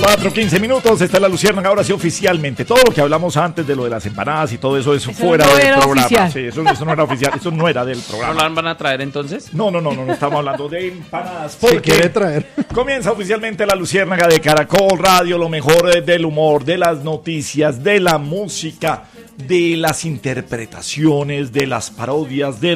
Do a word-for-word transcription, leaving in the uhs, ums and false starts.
cuatro, quince minutos, está la Luciérnaga, ahora sí oficialmente. Todo lo que hablamos antes de lo de las empanadas y todo eso, eso, Eso fuera no del era programa. oficial. Sí, eso, eso no era oficial, eso no era del ¿No programa. la van a traer entonces? No, no, no, no, no estamos hablando de empanadas. Si Porque quiere traer. comienza oficialmente la Luciérnaga de Caracol Radio, lo mejor del humor, de las noticias, de la música, de las interpretaciones, de las parodias, de